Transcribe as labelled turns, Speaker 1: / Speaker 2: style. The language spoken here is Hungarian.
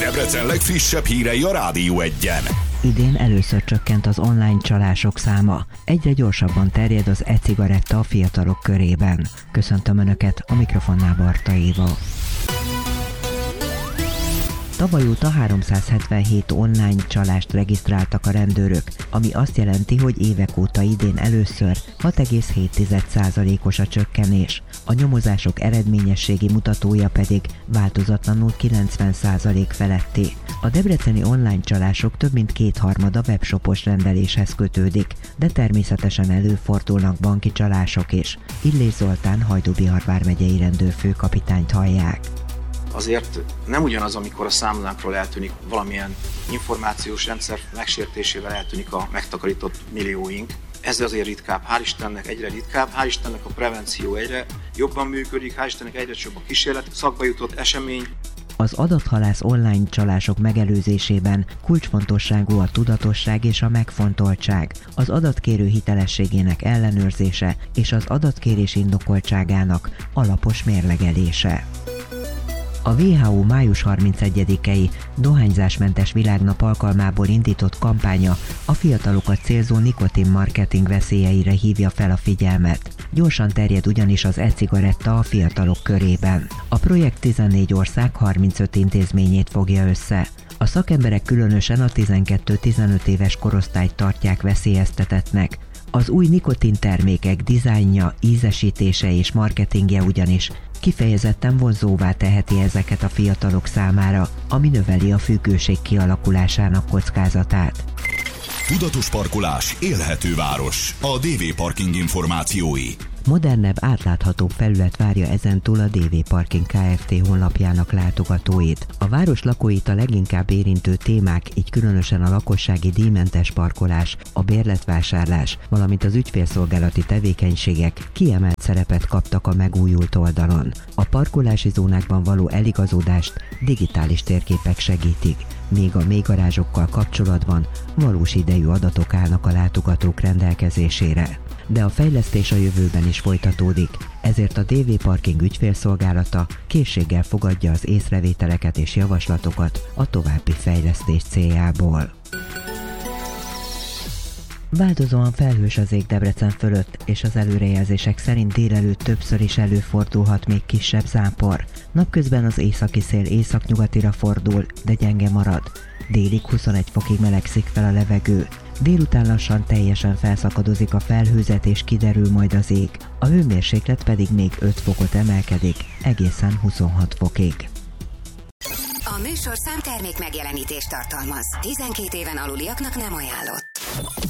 Speaker 1: Debrecen legfrissebb hírei a Rádió Egyen.
Speaker 2: Idén először csökkent az online csalások száma. Egyre gyorsabban terjed az e-cigaretta a fiatalok körében. Köszöntöm Önöket, a mikrofonnál Barta Éva. Tavaly óta 377 online csalást regisztráltak a rendőrök, ami azt jelenti, hogy évek óta idén először 6,7%-os a csökkenés. A nyomozások eredményességi mutatója pedig változatlanul 90% feletti. A debreceni online csalások több mint kétharmada webshopos rendeléshez kötődik, de természetesen előfordulnak banki csalások is. Illés Zoltán Hajdú-Bihar vármegyei rendőrfőkapitányt hallják.
Speaker 3: Azért nem ugyanaz, amikor a számlánkról eltűnik valamilyen információs rendszer megsértésével eltűnik a megtakarított millióink. Ez azért ritkább, hál' Istennek egyre ritkább, hál' Istennek a prevenció egyre jobban működik, hál' Istennek egyre csak a kísérlet szakba jutott esemény.
Speaker 2: Az adathalász online csalások megelőzésében kulcsfontosságú a tudatosság és a megfontoltság, az adatkérő hitelességének ellenőrzése és az adatkérés indokoltságának alapos mérlegelése. A WHO május 31-i dohányzásmentes világnap alkalmából indított kampánya a fiatalokat célzó nikotin marketing veszélyeire hívja fel a figyelmet. Gyorsan terjed ugyanis az e-cigaretta a fiatalok körében. A projekt 14 ország 35 intézményét fogja össze. A szakemberek különösen a 12-15 éves korosztályt tartják veszélyeztetettnek. Az új nikotin termékek dizájnja, ízesítése és marketingje ugyanis kifejezetten vonzóvá teheti ezeket a fiatalok számára, ami növeli a függőség kialakulásának kockázatát.
Speaker 1: Tudatos parkolás, élhető város. A DV Parking információi.
Speaker 2: Modernebb, átláthatóbb felület várja ezentúl a DV Parking Kft. Honlapjának látogatóit. A város lakóit a leginkább érintő témák, így különösen a lakossági díjmentes parkolás, a bérletvásárlás, valamint az ügyfélszolgálati tevékenységek kiemelt szerepet kaptak a megújult oldalon. A parkolási zónákban való eligazódást digitális térképek segítik, míg a mélygarázsokkal kapcsolatban valós idejű adatok állnak a látogatók rendelkezésére. De a fejlesztés a jövőben is folytatódik, ezért a DV Parking ügyfélszolgálata készséggel fogadja az észrevételeket és javaslatokat a további fejlesztés céljából. Változóan felhős az ég Debrecen fölött, és az előrejelzések szerint délelőtt többször is előfordulhat még kisebb zápor. Napközben az északi szél északnyugatira fordul, de gyenge marad. Délig 21 fokig melegszik fel a levegő. Délután lassan teljesen felszakadozik a felhőzet és kiderül majd az ég. A hőmérséklet pedig még 5 fokot emelkedik, egészen 26 fokig.
Speaker 4: A műsorszám termék megjelenítést tartalmaz. 12 éven aluliaknak nem ajánlott.